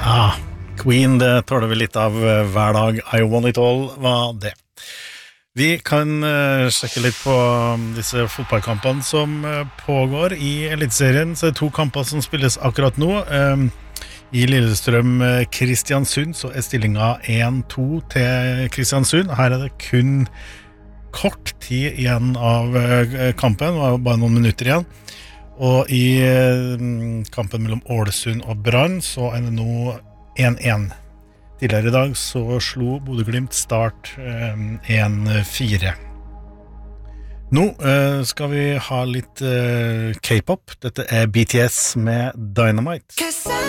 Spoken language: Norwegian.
Ah, Queen, det tåler vi litt av hver dag. I Want It All var det. Vi kan sjekke litt på disse fotballkampene som pågår i Eliteserien. Så det 2 kamper som spilles akkurat nå. I Lillestrøm-Kristiansund så stillinga 1-2 til Kristiansund. Her det kun kort tid igjen av kampen, det var bare noen minutter igjen. Og i kampen mellom Ålesund og Brann så det nå 1-1. Tidligere i dag så slo Bodø/Glimt Start 1-4. Nå skal vi ha litt K-pop. Dette BTS med Dynamite.